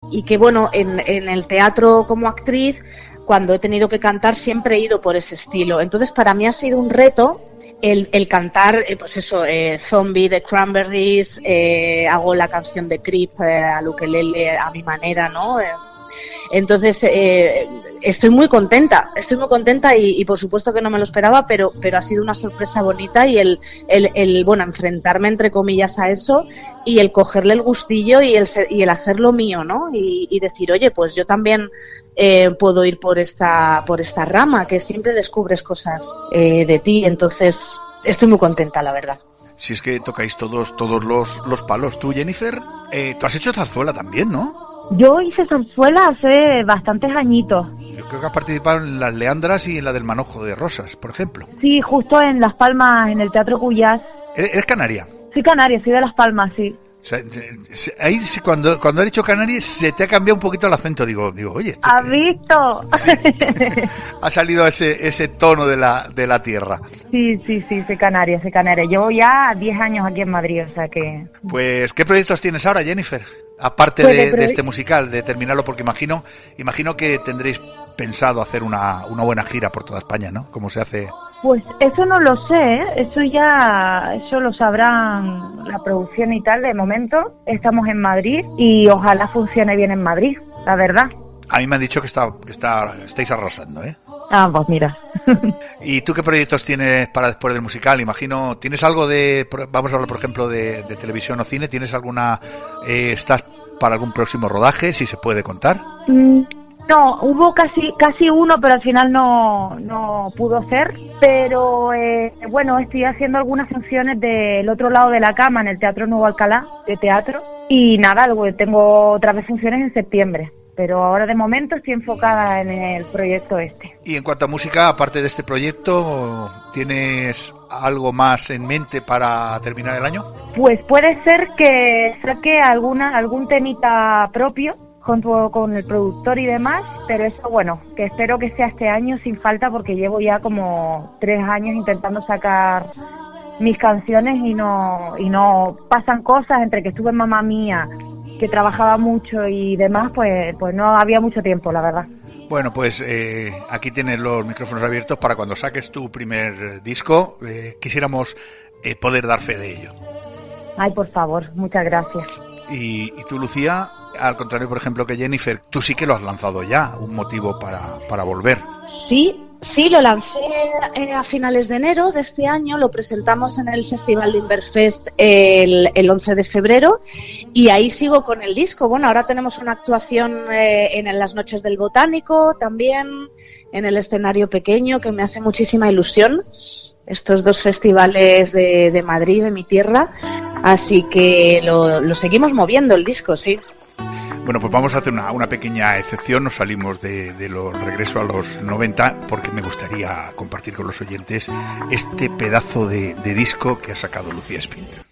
y que bueno, en el teatro como actriz, cuando he tenido que cantar siempre he ido por ese estilo. Entonces para mí ha sido un reto el cantar, pues eso, Zombie de Cranberries, hago la canción de Creep al ukelele a mi manera, ¿no? Entonces estoy muy contenta y por supuesto que no me lo esperaba, pero ha sido una sorpresa bonita y el bueno, enfrentarme entre comillas a eso y el cogerle el gustillo y el hacerlo mío, ¿no? Y decir, oye, pues yo también puedo ir por esta rama, que siempre descubres cosas de ti, entonces estoy muy contenta, la verdad. Si es que tocáis todos los palos. Tú, Jennifer, tú has hecho zarzuela también, ¿no? Yo hice zarzuela hace bastantes añitos. Yo creo que has participado en Las Leandras y en la del Manojo de Rosas, por ejemplo. Sí, justo en Las Palmas, en el Teatro Cuyás. ¿Eres canaria? Sí, canaria, soy de Las Palmas, sí. O sea, ahí cuando has dicho Canarias se te ha cambiado un poquito el acento, digo, oye. ¿Has visto? Sí. Ha salido ese tono de la tierra. Sí, soy canaria. Llevo ya 10 años aquí en Madrid, o sea que... Pues, ¿qué proyectos tienes ahora, Jennifer? Aparte pues de este musical, de terminarlo, porque imagino que tendréis pensado hacer una buena gira por toda España, ¿no? Como se hace... Pues eso no lo sé, eso lo sabrán la producción y tal. De momento estamos en Madrid y ojalá funcione bien en Madrid, la verdad. A mí me han dicho que estáis arrasando, ¿eh? Ah, pues mira. ¿Y tú qué proyectos tienes para después del musical? Imagino, ¿tienes algo vamos a hablar por ejemplo de televisión o cine? ¿Tienes estás para algún próximo rodaje, si se puede contar? No, hubo casi uno, pero al final no pudo ser. Pero bueno, estoy haciendo algunas funciones del otro lado de la cama en el Teatro Nuevo Alcalá, de teatro. Y nada, luego tengo otras vez funciones en septiembre. Pero ahora de momento estoy enfocada en el proyecto este. Y en cuanto a música, aparte de este proyecto, ¿tienes algo más en mente para terminar el año? Pues puede ser que saque algún temita propio junto con el productor y demás, pero eso bueno, que espero que sea este año sin falta, porque llevo ya como 3 años intentando sacar mis canciones y no pasan cosas entre que estuve en Mamma Mía, que trabajaba mucho y demás, pues no había mucho tiempo, la verdad. Bueno, pues aquí tienes los micrófonos abiertos para cuando saques tu primer disco. Quisiéramos poder dar fe de ello. Ay, por favor, muchas gracias. Y tú, Lucía, al contrario, por ejemplo, que Jennifer, tú sí que lo has lanzado ya, un motivo para volver. Sí, lo lancé a finales de enero de este año, lo presentamos en el Festival de Inverfest el 11 de febrero y ahí sigo con el disco. Bueno, ahora tenemos una actuación en las Noches del Botánico también, en el escenario pequeño, que me hace muchísima ilusión. Estos 2 festivales de Madrid, de mi tierra, así que lo seguimos moviendo el disco, sí. Bueno, pues vamos a hacer una pequeña excepción, nos salimos de los regreso a los 90, porque me gustaría compartir con los oyentes este pedazo de disco que ha sacado Lucía Espín.